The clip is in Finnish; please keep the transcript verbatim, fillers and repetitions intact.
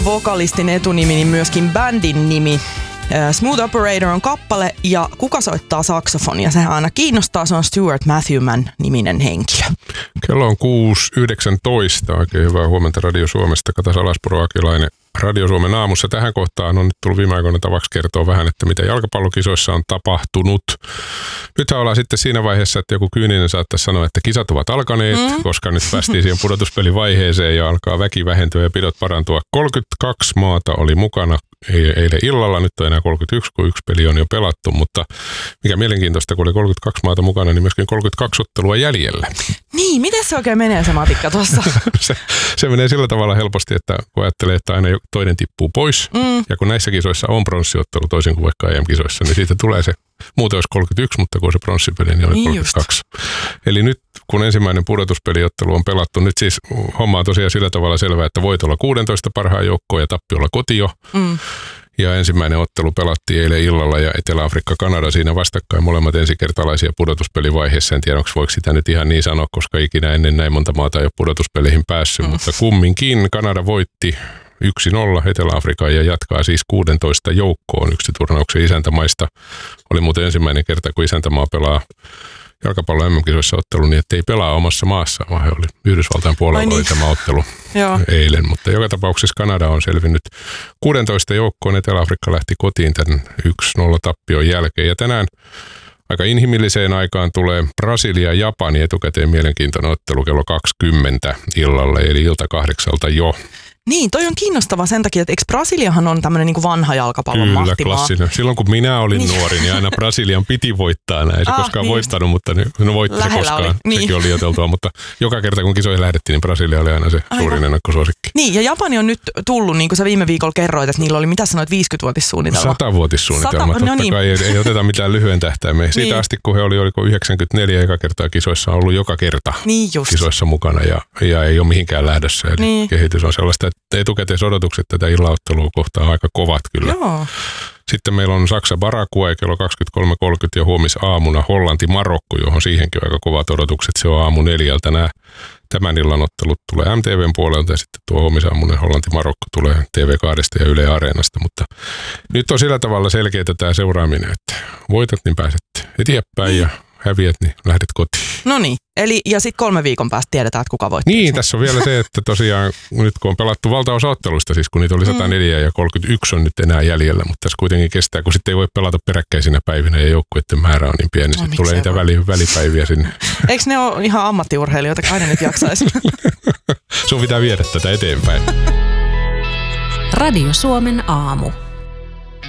vokalistin etunimi, niin myöskin bändin nimi. Smooth Operator on kappale ja kuka soittaa saksofonia? Sehän aina kiinnostaa, se on Stuart Matthewman-niminen henkilö. Kello on kuusi yhdeksäntoista. Oikein hyvää huomenta Radio Suomesta. Kata Salaspuro, Akilainen Radio Suomen aamussa. Tähän kohtaan on nyt tullut viime aikoina tavaksi kertoa vähän, että mitä jalkapallokisoissa on tapahtunut. Nyt ollaan sitten siinä vaiheessa, että joku kyyninen saattaisi sanoa, että kisat ovat alkaneet, mm. koska nyt päästiin siihen pudotuspelivaiheeseen ja alkaa väki vähentyä ja pidot parantua. kolmekymmentäkaksi maata oli mukana eilen illalla, nyt on enää kolmekymmentäyksi, kun yksi peli on jo pelattu, mutta mikä mielenkiintoista, kun oli kolmekymmentäkaksi maata mukana, niin myöskin kolmekymmentäkaksi ottelua jäljellä. Niin, miten se oikein menee se matikka tuossa? se, se menee sillä tavalla helposti, että kun ajattelee, että aina toinen tippuu pois, mm. ja kun näissä kisoissa on pronssiottelu toisin kuin vaikka E M-kisoissa, niin siitä tulee se, muuten olisi kolmekymmentäyksi, mutta kun se pronssipeli, niin oli niin kolmekymmentäkaksi. Just. Eli nyt, kun ensimmäinen pudotuspeliottelu on pelattu, nyt siis homma on tosiaan sillä tavalla selvää, että voit olla kuusitoista parhaan joukkoon ja tappiolla kotio. Mm. Ja ensimmäinen ottelu pelattiin eilen illalla ja Etelä-Afrikka, Kanada siinä vastakkain, molemmat ensikertalaisia pudotuspelivaiheessa. En tiedä, onko voiko sitä nyt ihan niin sanoa, koska ikinä ennen näin monta maata ei ole pudotuspeleihin päässyt, mm. mutta kumminkin Kanada voitti yksi nolla Etelä-Afrikan ja jatkaa siis kuusitoista joukkoon yksi turnauksen isäntämaista. Oli muuten ensimmäinen kerta, kun isäntämaa pelaa jalkapallo M M-kisoissa ottelu niin, että ei pelaa omassa maassaan, vaan he oli Yhdysvaltain puolella niin. Oli tämä ottelu eilen. Mutta joka tapauksessa Kanada on selvinnyt kuusitoista joukkoon. Etelä-Afrikka lähti kotiin tämän yksi nolla tappion jälkeen. Ja tänään aika inhimilliseen aikaan tulee Brasilia ja Japani etukäteen mielenkiintoinen ottelu kello kaksikymmentä illalle, eli ilta kahdeksalta jo. Niin, toi on kiinnostava sen takia, että eikö Brasiliahan on tämmöinen niin kuin vanha jalkapallon Kyllä, mahtimaa? klassinen. Silloin kun minä olin niin. nuori, niin aina Brasilian piti voittaa. Näin. Ei se ah, koskaan niin. voittanut, mutta ne, no voitti se koskaan. Oli. Niin. Sekin oli liioiteltua, mutta joka kerta kun kisoihin lähdettiin, niin Brasilia oli aina se Aivan. suurin ennakkosuosikki. Niin, ja Japani on nyt tullut, niin kuin sä viime viikolla kerroit, että niillä oli, mitä sanoit, viisikymmentävuotissuunnitelma? satavuotissuunnitelma. Totta no niin. kai ei, ei oteta mitään lyhyen tähtäimeen. Siitä niin. asti, kun he oli, oliko yhdeksänkymmentäneljä eka kertaa kisoissa, on ollut joka kerta niin kisoissa mukana ja, ja ei ole mihinkään lähdössä. Eli niin. kehitys on sellaista, että etukäteen odotukset tätä illaottelua kohtaan aika kovat kyllä. Joo. Sitten meillä on Saksa Paraguay kello kaksikymmentäkolme kolmekymmentä ja huomisaamuna Hollanti Marokko, johon siihenkin on aika kovat odotukset. Se on aamu neljältä. Nämä tämän illan ottelut tulee M T V:n puolelta ja sitten tuo huomisaamunen Hollanti Marokko tulee T V kaksi ja Yle Areenasta. Mutta nyt on sillä tavalla selkeää tämä seuraaminen, että voitat niin pääset eteenpäin ja häviät niin lähdet kotiin. No niin, eli ja sitten kolme viikon päästä tiedetään, että kuka voittaa. Niin, tässä on vielä se, että tosiaan nyt kun on pelattu valtaosa otteluista, siis kun niitä oli sata neljä mm. ja kolmekymmentäyksi on nyt enää jäljellä, mutta tässä kuitenkin kestää, kun sitten ei voi pelata peräkkäisinä päivinä ja joukkueiden määrä on niin pieni, no, sitten tulee niitä väli, välipäiviä sinne. Eikö ne ole ihan ammattiurheilijoita, kai ne nyt jaksaisi? Sun pitää viedä tätä eteenpäin. Radio Suomen aamu.